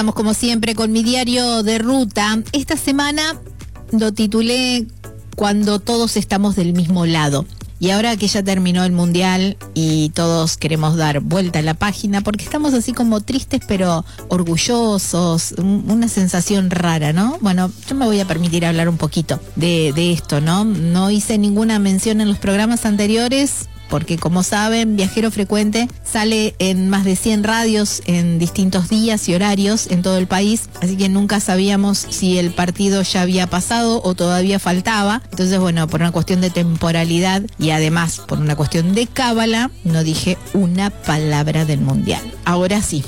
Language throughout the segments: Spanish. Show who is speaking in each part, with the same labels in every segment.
Speaker 1: Estamos como siempre con mi diario de ruta. Esta semana lo titulé Cuando todos estamos del mismo lado. Y ahora que ya terminó el mundial y todos queremos dar vuelta a la página porque estamos así como tristes pero orgullosos, una sensación rara, ¿no? Bueno, yo me voy a permitir hablar un poquito de esto, ¿no? No hice ninguna mención en los programas anteriores porque, como saben, Viajero Frecuente sale en más de 100 radios en distintos días y horarios en todo el país, así que nunca sabíamos si el partido ya había pasado o todavía faltaba. Entonces, bueno, por una cuestión de temporalidad y además por una cuestión de cábala, no dije una palabra del Mundial. Ahora sí.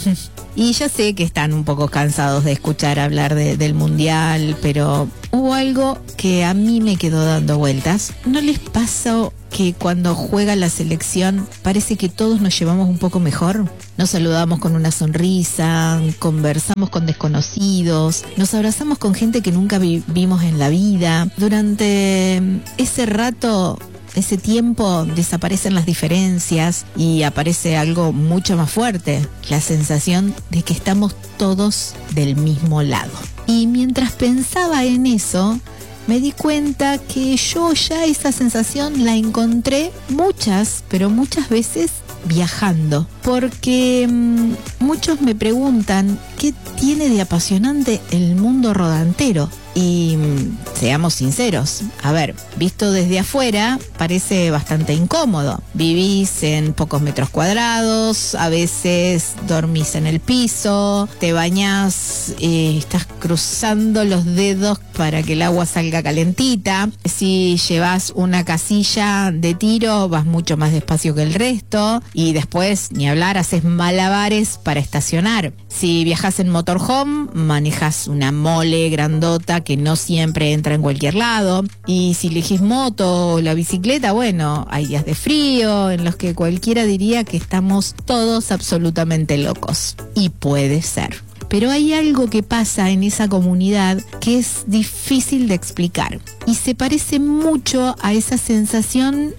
Speaker 1: Y ya sé que están un poco cansados de escuchar hablar del Mundial, pero hubo algo que a mí me quedó dando vueltas. ¿No les pasó que cuando juega la selección parece que todos nos llevamos un poco mejor? Nos saludamos con una sonrisa, conversamos con desconocidos, nos abrazamos con gente que nunca vimos en la vida. Durante ese rato, ese tiempo, desaparecen las diferencias y aparece algo mucho más fuerte, la sensación de que estamos todos del mismo lado. Y mientras pensaba en eso, me di cuenta que yo ya esa sensación la encontré muchas veces viajando, porque muchos me preguntan qué tiene de apasionante el mundo rodantero. Y seamos sinceros, a ver, visto desde afuera parece bastante incómodo. Vivís en pocos metros cuadrados, a veces dormís en el piso, te bañás, estás cruzando los dedos para que el agua salga calentita. Si llevas una casilla de tiro, vas mucho más despacio que el resto. Y después, ni hablar, haces malabares para estacionar. Si viajas en motorhome, manejas una mole grandota que no siempre entra en cualquier lado. Y si elegís moto o la bicicleta, bueno, hay días de frío en los que cualquiera diría que estamos todos absolutamente locos. Y puede ser. Pero hay algo que pasa en esa comunidad que es difícil de explicar. Y se parece mucho a esa sensación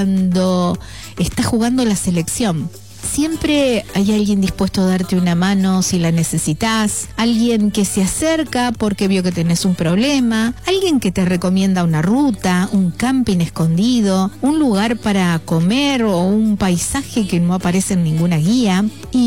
Speaker 1: cuando estás jugando la selección. Siempre hay alguien dispuesto a darte una mano si la necesitas, alguien que se acerca porque vio que tenés un problema, alguien que te recomienda una ruta, un camping escondido, un lugar para comer o un paisaje que no aparece en ninguna guía.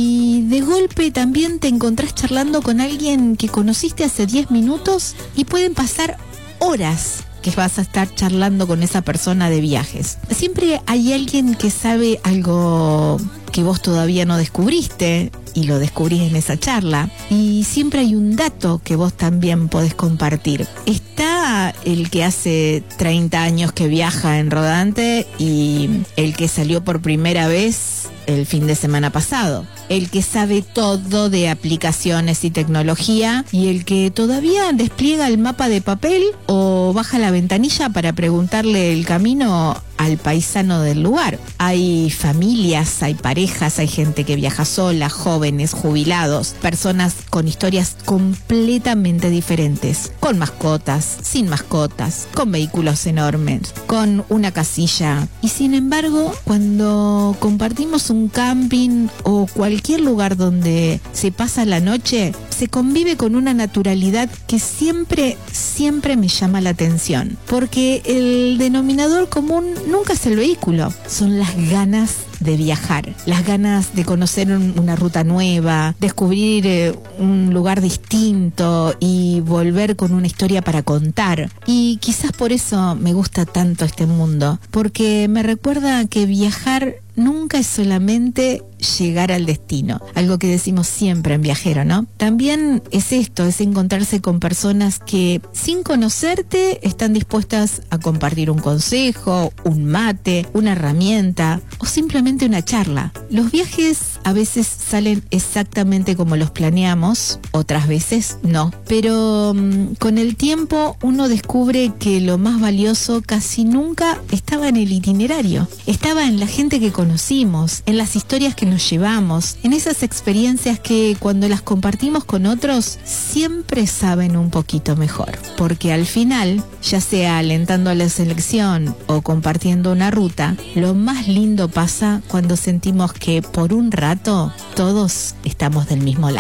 Speaker 1: Y de golpe también te encontrás charlando con alguien que conociste hace 10 minutos y pueden pasar horas que vas a estar charlando con esa persona de viajes. Siempre hay alguien que sabe algo que vos todavía no descubriste y lo descubrís en esa charla. Y siempre hay un dato que vos también podés compartir. Está el que hace 30 años que viaja en rodante y el que salió por primera vez el fin de semana pasado. El que sabe todo de aplicaciones y tecnología y el que todavía despliega el mapa de papel o baja la ventanilla para preguntarle el camino al paisano del lugar. Hay familias, hay parejas, hay gente que viaja sola, jóvenes, jubilados, personas con historias completamente diferentes, con mascotas, sin mascotas, con vehículos enormes, con una casilla. Y sin embargo, cuando compartimos un camping o cualquier lugar donde se pasa la noche, se convive con una naturalidad que siempre me llama la atención, porque el denominador común nunca es el vehículo, son las ganas de viajar, las ganas de conocer una ruta nueva, descubrir un lugar distinto y volver con una historia para contar. Y quizás por eso me gusta tanto este mundo, porque me recuerda que viajar nunca es solamente llegar al destino, algo que decimos siempre en Viajero, ¿no? También es esto, es encontrarse con personas que sin conocerte están dispuestas a compartir un consejo, un mate, una herramienta o simplemente una charla. Los viajes a veces salen exactamente como los planeamos, otras veces no, pero con el tiempo uno descubre que lo más valioso casi nunca estaba en el itinerario, estaba en la gente que conocimos, en las historias que nos llevamos, en esas experiencias que cuando las compartimos con otros siempre saben un poquito mejor, porque al final, ya sea alentando a la selección o compartiendo una ruta, lo más lindo pasa cuando sentimos que por un rato todos estamos del mismo lado.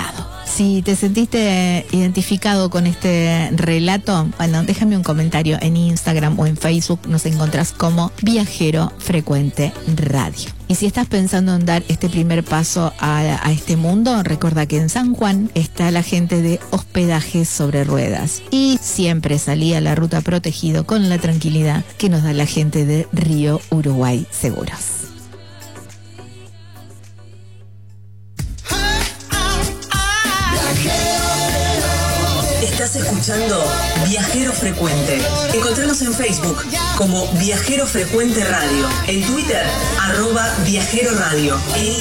Speaker 1: Si te sentiste identificado con este relato, bueno, déjame un comentario en Instagram o en Facebook. Nos encontrás como Viajero Frecuente Radio. Y si estás pensando en dar este primer paso a este mundo, recuerda que en San Juan está la gente de Hospedajes Sobre Ruedas. Y siempre salí a la ruta protegido con la tranquilidad que nos da la gente de Río Uruguay Seguros.
Speaker 2: Estás escuchando Viajero Frecuente. Encontranos en Facebook como Viajero Frecuente Radio, en Twitter @Viajero Radio, en